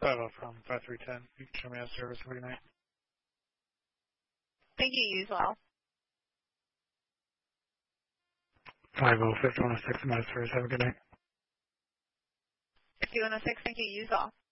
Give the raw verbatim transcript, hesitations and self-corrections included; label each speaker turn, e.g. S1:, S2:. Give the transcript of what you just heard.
S1: five oh from five three one zero. You can show me out of service. Have a good night.
S2: Thank you, you as well.
S1: five oh, fifty-one oh six, I'm out of service. Have a good night.
S2: fifty-one oh six, thank you, you as well.